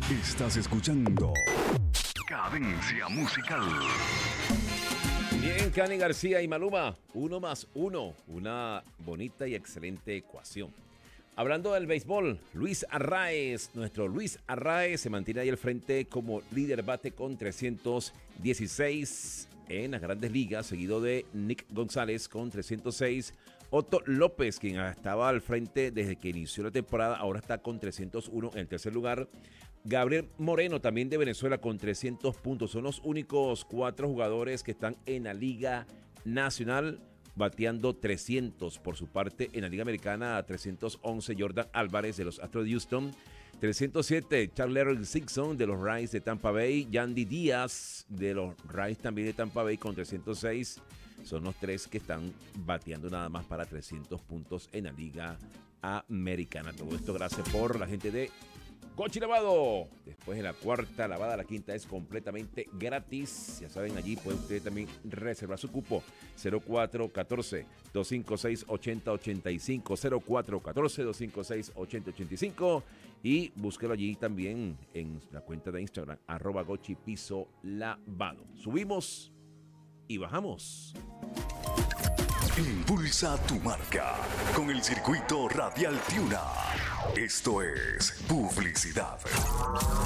Estás escuchando Cadencia Musical. Bien, Cani García y Maluma, 1 más 1, una bonita y excelente ecuación. Hablando del béisbol, Luis Arraez, nuestro Luis Arraez se mantiene ahí al frente como líder bate con 316 en las grandes ligas, seguido de Nick González con 306. Otto López, quien estaba al frente desde que inició la temporada, ahora está con 301 en el tercer lugar. Gabriel Moreno, también de Venezuela, con 300 puntos. Son los únicos 4 jugadores que están en la Liga Nacional bateando 300. Por su parte, en la Liga Americana, 311, Jordan Álvarez de los Astros de Houston. 307, Charles Sixon de los Rays de Tampa Bay. Yandy Díaz de los Rays también de Tampa Bay con 306. Son los 3 que están bateando nada más para 300 puntos en la Liga Americana. Todo esto gracias por la gente de Gochi Lavado. Después de la cuarta lavada, la quinta es completamente gratis. Ya saben, allí puede usted también reservar su cupo. 0414-256-8085. 0414-256-8085. Y búsquelo allí también en la cuenta de Instagram, @GochiPisoLavado. Subimos y bajamos. Impulsa tu marca con el circuito Radial Tiuna. Esto es publicidad.